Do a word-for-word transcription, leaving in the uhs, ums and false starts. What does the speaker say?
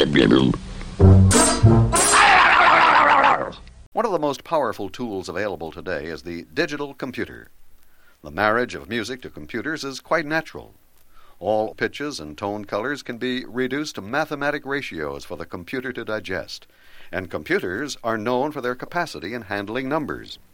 One of the most powerful tools available today is the digital computer. The marriage of music to computers is quite natural. All pitches and tone colors can be reduced to mathematic ratios for the computer to digest, and computers are known for their capacity in handling numbers.